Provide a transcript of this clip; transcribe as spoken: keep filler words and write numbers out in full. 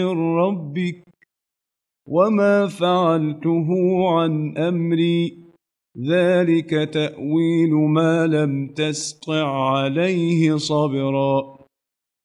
ربك وما فعلته عن أمري ذلك تأويل ما لم تسطع عليه صبرا